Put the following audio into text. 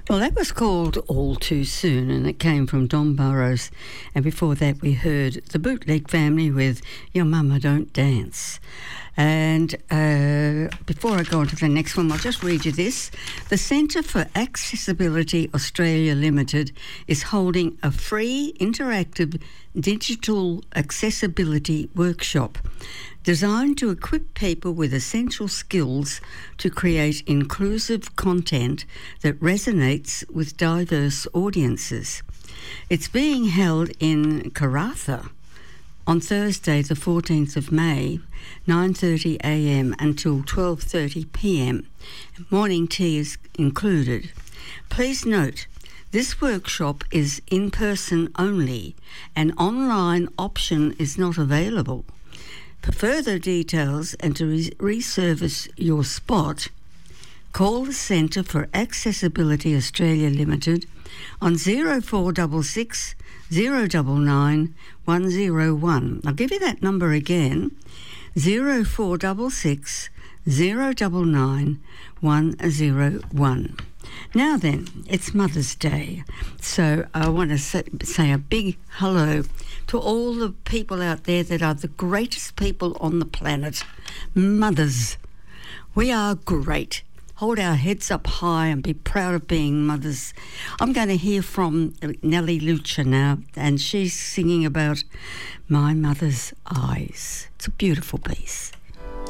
Well, that was called All Too Soon, and it came from Don Burrows. And before that, we heard the Bootleg Family with Your Mama Don't Dance. And before I go on to the next one, I'll just read you this. The Centre for Accessibility Australia Limited is holding a free interactive digital accessibility workshop designed to equip people with essential skills to create inclusive content that resonates with diverse audiences. It's being held in Karratha on Thursday the 14th of May, 9:30am until 12:30pm. Morning tea is included. Please note, this workshop is in person only. An online option is not available. For further details and to reservice your spot, call the Centre for Accessibility Australia Limited on 0466 099 101. I'll give you that number again, 0466 099 101. Now then, it's Mother's Day, so I want to say a big hello to all the people out there that are the greatest people on the planet. Mothers. We are great. Hold our heads up high and be proud of being mothers. I'm going to hear from Nellie Lucha now, and she's singing about My Mother's Eyes. It's a beautiful piece.